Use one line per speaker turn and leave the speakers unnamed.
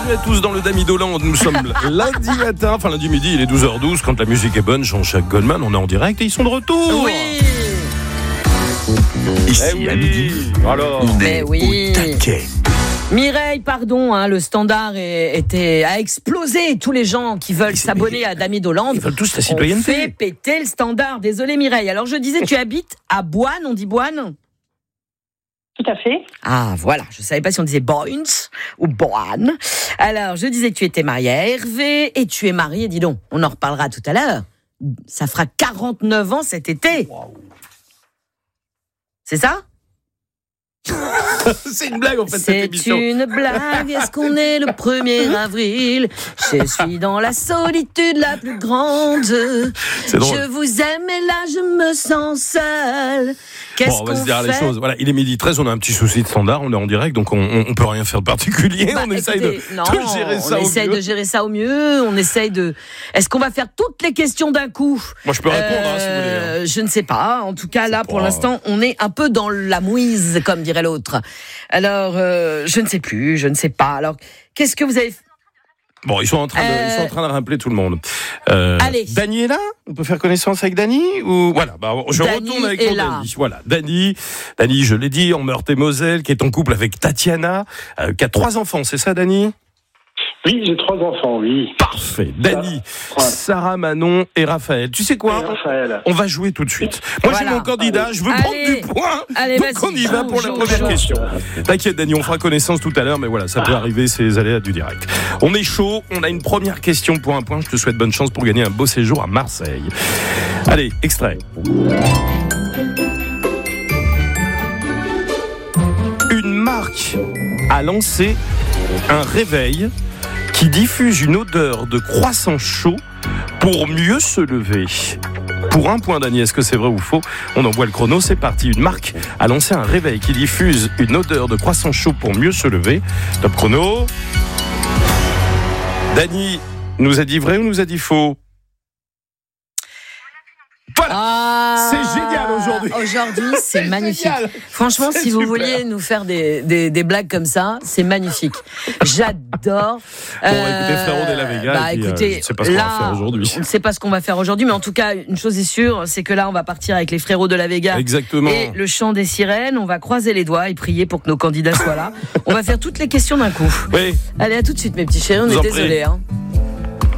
Bienvenue à tous dans le Damidoland. Nous sommes lundi matin, enfin lundi midi, il est 12h12. Quand la musique est bonne, Jean-Jacques Goldman, on est en direct et ils sont de retour.
Oui.
Ici, à midi,
Alors,
on est au taquet.
Mireille, pardon, le standard a explosé. Tous les gens qui veulent s'abonner à Damidoland,
ils veulent tous la
on
citoyenneté.
fait péter le standard. Désolé Mireille. Alors je disais, tu habites à Boine, on dit Boine ?
Tout à fait.
Ah voilà, je savais pas si on disait Boines ou Boine. Alors je disais que tu étais mariée à Hervé et tu es mariée, dis donc, on en reparlera tout à l'heure. Ça fera 49 ans cet été.
Wow.
C'est ça ?
C'est une blague en fait, cette
C'est
émission.
une blague, est-ce qu'on est le 1er avril ? Je suis dans la solitude la plus grande.
C'est drôle.
Je vous aime et là je me sens seule. Qu'est-ce
Bon, on va
qu'on
se dire
fait ?
les choses. Voilà, il est 12h13, on a un petit souci de standard, on est en direct, donc on peut rien faire de particulier.
Bah,
on essaye
écoutez,
de gérer ça
on
au
essaye
mieux.
de gérer ça au mieux. On essaye de. Est-ce qu'on va faire toutes les questions d'un coup ?
Moi, je peux répondre, si vous voulez.
Je ne sais pas. En tout cas, là, pour
pas-
l'instant, on est un peu dans la mouise, comme dirait l'autre. Alors, je ne sais plus, je ne sais pas. Alors, qu'est-ce que vous avez fait ?
Bon, ils sont en train de rappeler tout le monde.
Allez.
Dany est là ? On peut faire connaissance avec Dany ou voilà, je
Dany
retourne avec
est
mon
là.
Dany. Voilà, Dany, je l'ai dit, en Meurthe-et-Moselle, qui est en couple avec Tatiana, qui a 3 enfants, c'est ça, Dany ?
Oui, j'ai 3 enfants, oui.
Parfait. Dany, Sarah, Manon et Raphaël. Tu sais quoi ?
Et Raphaël.
On va jouer tout de suite. Moi,
Voilà.
j'ai mon candidat, je veux
Allez.
prendre du point.
Allez,
donc,
vas-y,
on y va
joue,
pour la
joue,
première
joue.
question. T'inquiète, Dany, on fera connaissance tout à l'heure, mais voilà, ça peut arriver, c'est les aléas du direct. On est chaud, on a une première question pour un point. Je te souhaite bonne chance pour gagner un beau séjour à Marseille. Allez, extrait. Une marque a lancé un réveil qui diffuse une odeur de croissant chaud pour mieux se lever. Pour un point, Dany, est-ce que c'est vrai ou faux ? On envoie le chrono, c'est parti. Une marque a lancé un réveil qui diffuse une odeur de croissant chaud pour mieux se lever. Top chrono. Dany nous a dit vrai ou nous a dit faux ? Voilà.
Ah,
C'est génial aujourd'hui.
Aujourd'hui, c'est magnifique.
génial.
Franchement,
C'est
si vous
super.
vouliez nous faire des blagues comme ça, c'est magnifique. J'adore.
Bon, écoutez, frérot de la Vega, et puis,
écoutez,
je ne sais pas ce qu'on
là,
va faire aujourd'hui.
On ne sait pas ce qu'on va faire aujourd'hui, mais en tout cas, une chose est sûre, c'est que là, on va partir avec les frérots de la Vega.
Exactement.
Et le chant des sirènes. On va croiser les doigts et prier pour que nos candidats soient là. On va faire toutes les questions d'un coup.
Oui.
Allez, à tout de suite, mes petits chéris. On
Vous
est
en prie.
désolés.